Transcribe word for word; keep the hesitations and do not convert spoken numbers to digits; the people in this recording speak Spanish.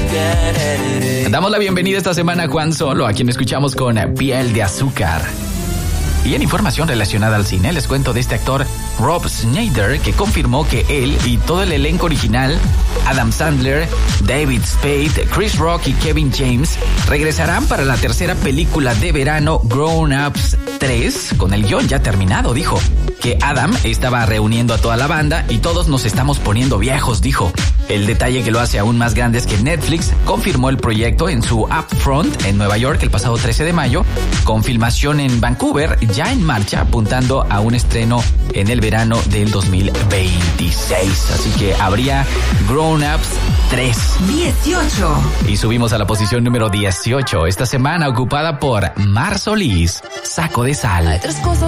Damos la bienvenida esta semana a Juan Solo, a quien escuchamos con Piel de Azúcar. Y en información relacionada al cine, les cuento de este actor Rob Schneider, que confirmó que él y todo el elenco original, Adam Sandler, David Spade, Chris Rock y Kevin James, regresarán para la tercera película de verano Grown Ups tres, con el guión ya terminado. Dijo que Adam estaba reuniendo a toda la banda y todos nos estamos poniendo viejos, dijo. El detalle que lo hace aún más grande es que Netflix confirmó el proyecto en su Upfront en Nueva York el pasado trece de mayo, con filmación en Vancouver ya en marcha, apuntando a un estreno en el verano del dos mil veintiséis. Así que habría Grown Ups tres. dieciocho. Y subimos a la posición número dieciocho, esta semana ocupada por Mar Solís, Saco de Sal. Hay tres cosas